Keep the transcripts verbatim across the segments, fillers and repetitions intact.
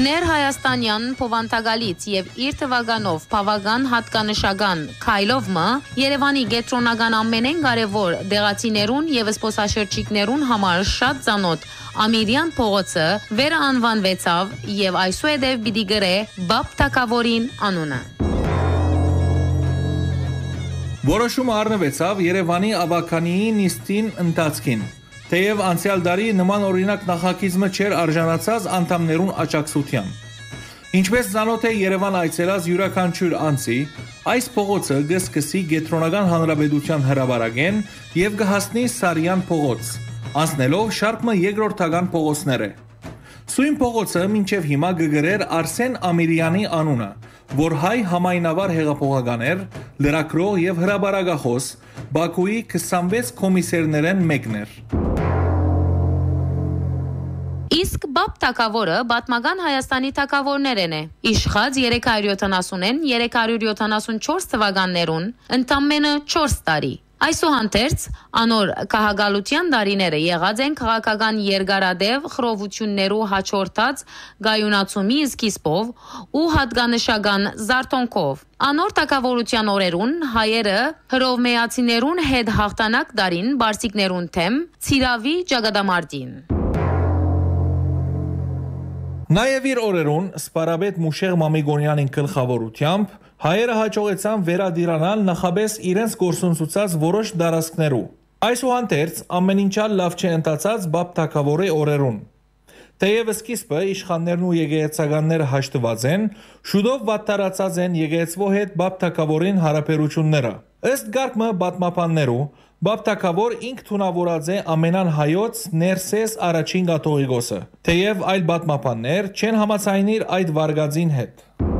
Ներհայաստանյան փոխանցագալից եւ իր թվականով բավական հատկանշական քայլովը Երևանի կենտրոնական ամենեն կարևոր դեղացիներուն եւ զբոսաշրջիկներուն համար շատ ծանոթ Ամիրյան փողոցը վերանվանվեցավ եւ այսուհետեւ պիտի գրե Բաբ Թագավորին անունը։ Որոշումը առնվեցավ Երևանի ավականիի նիստին ընթացքին։ Թեև անցյալ տարի նման օրինակ նախագիծը չէր արժանացած անդամներուն աջակցության։ Ինչպես ծանոթ է Երևան այցելած յուրաքանչյուր անձի, այս փողոցը կսկսի կենտրոնական հանրապետության հրապարակեն եւ կհասնի Սարյան փողոց, անցնելով շարքը երկրորդական փողոցները։ Սույն փողոցը մինչև հիմա կգրեր Արսեն Ամիրյանի անունը, որ հայ համայնավար հեղափոխական էր, լրագրող եւ հրապարակախոս, Բաքուի քսանվեց կոմիսերներեն մեկն էր։ Իսկ Բաբ Թագավորը պատմական Հայաստանի թագավորներն է։ Իշխած երեք հարյուր յոթանասունեն երեք հարյուր յոթանասունչորս թվականներուն ընդամենը չորս տարի։ Այսուհանդերձ անոր քաղաքալության դարիները եղած են քաղաքական երկարադեպ խռովություններու հաջորդած գայունացումի սկիզբով ու հատկանշական զարթոնքով։ Անոր թագավորության օրերուն հայերը հռովմեացիներուն հետ հաղթանակ դարին բարսիկներուն թեմ Ցիրավի ճակատամարտին։ Նաև իր օրերուն Սպարաբեդ Մուշեղ Մամիկոնյանին գլխավորությամբ հայերը հաջողեցան վերադիրանալ նախաբես իրենց գործունեությունից որոշ դարաշքներու։ Այսուհանդերձ ամեն ինչալ լավ չընթացած Բաբ Թագավորի օրերուն։ Թեև սկիզբը իշխաններն ու եկեղեցականները հաշտված են, շուտով վատթարացած են եկեղեցվո հետ Բաբ Թագավորին հարաբերությունները։ Ըստ գարկմը պատմաբաններու Բաբ Թագավոր ինք թունավորած է ամենան հայոց ներսես առաջին կաթողիկոսը, թեև այլ պատմաբաններ չեն համաձայնիր այդ վարգածին հետ։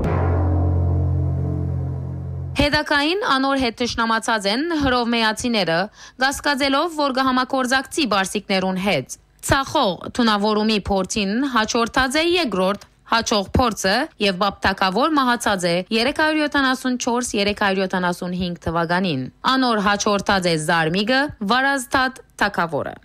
Հետակային անոր հետ թշնամացած են հռովմեացիները, կասկածելով, որ կհամագործակցի բարսիկներուն հետ։ Ցախող թունավորումի փորձին հաջորդած է երկրորդ հաջող փորձը եւ Բաբ Թագավոր մահացած է երեք հարյուր յոթանասունչորս երեք հարյուր յոթանասունհինգ թվականին։ Անոր հաջորդած է Զարմիգը Վարազդատ Թագավորը։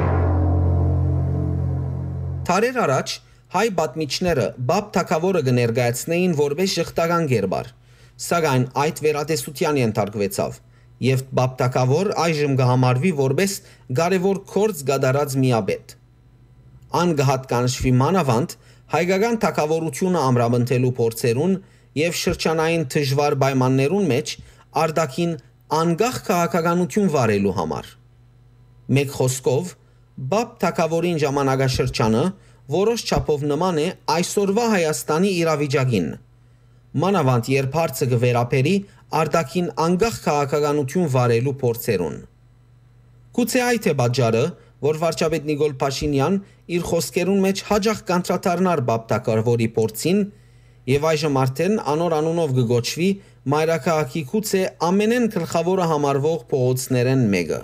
Թարեր առաջ հայ պատմիչները Բաբ Թագավորը կներկայացնեին որպես շղթական գերբար, սակայն այդ վերատեսության ենթարկվեցավ եւ Բաբ Թագավոր այժմ կհամարվի որպես կարևոր գործ կատարած միաբեդ։ Ան կհատկանշվի մանավանդ հայկական թագավորությունը ամրապնդելու փորձերուն եւ շրջանային դժվար պայմաններուն մեջ արդակին անկախ քաղաքականություն վարելու համար։ Մեկ խոսքով Բաբ Թագավորին ժամանակաշրջանը որոշ չափով նման է այսօրվա Հայաստանի իրավիճակին։ Մանավանդ երբ հարցը կվերապերի արդակին անկախ քաղաքականություն վարելու փորձերուն։ Գուցե այդ է պատճառը, որ վարչապետ Նիկոլ Փաշինյան իր խոսքերուն մեջ հաջող կանտրադառնար Բաբ Թագավորի փորձին եւ այժմ արդեն անոր անունով կգոչվի մայրաքաղաքի գուցե ամենեն գլխավորը համարվող փողոցներեն մեկը։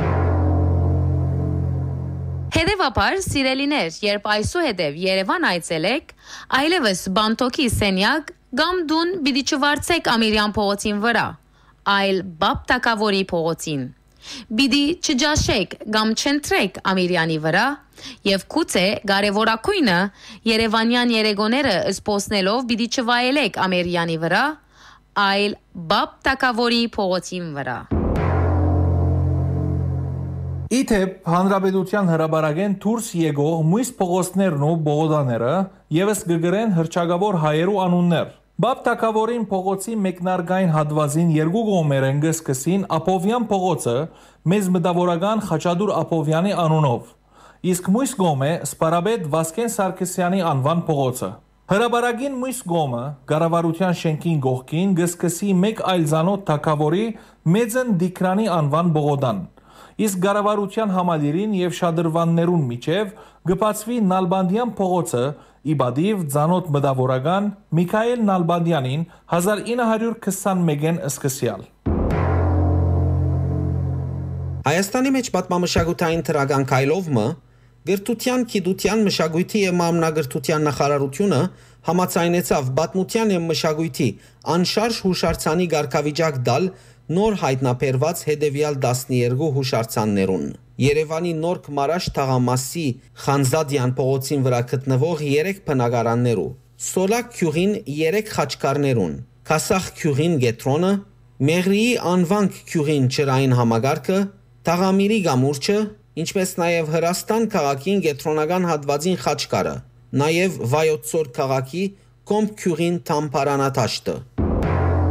Հետևաբար, սիրելիներ, երբ այսուհետև Երևան այցելեք, այլևս բանտոքի սենյակ կամ դուն պիտի չվարձեք Ամիրյան փողոցին վրա, այլ Բաբ Թագավորի փողոցին։ Պիտի չջաշեք կամ չընտրեք Ամիրյանի վրա եւ գուցե կարեւորակույնը Երևանյան երեգոները սպոսնելով պիտի չվայելեք Ամիրյանի վրա, այլ Բաբ Թագավորի փողոցին վրա։ Իթեպ հանրապետության հրապարակեն դուրս եկող մույս փողոցներն ու բողոդաները եւս կգրեն հռչակավոր հայերու անուններ։ Բաբ Թագավորին փողոցի մեկնարկային հատվածին երկու կողմերեն կսկսին Ափովյան փողոցը մեծ մտավորական Խաչատուր Ափովյանի անունով, իսկ մյուս կողմը Սպարաբեդ Վասկեն Սարգսյանի անվան փողոցը։ Հրապարակին մյուս կողմը Կառավարության շենքին կողքին կսկսի մեկ այլ ցանոթ թագավորի Մեծն Դիկրանի անվան բողոդան, իսկ Կառավարության համալիրին եւ շադրվաններուն միջև կբացվի Նալբանդյան փողոցը իբադիվ ցանոթ մտավորական Միքայել Նալբանդյանին հազար ինը հարյուր քսանմեկին սկսյալ։ Հայաստանի մեջ պատմամշակութային թրական քայլովը գրթության, գիտության, մշակույթի եւ մարմնագրթության նախարարությունը համաձայնեցավ պատմության եւ մշակույթի անշարժ հուշարձանի ղեկավարիչակ դալ նոր հայտնաբերված հետևյալ տասներկու հուշարձաններուն։ Երևանի Նորք Մարաշ թաղամասի Խանզադյան փողոցին վրա գտնվող երեք բնակարաններու Սոլակ քյուղին երեք խաչքարներուն, Քասախ քյուղին գետրոնը, Մեղրիի անվանք քյուղին ճրային համագարկը, Թաղամիրի գամուրջը, ինչպես նաև Հրաստան քաղաքին գետրոնական հատվածին խաչքարը, նաև Վայոց Ձոր քաղաքի Կոմբ քյուղին թամփարանաթաշտը։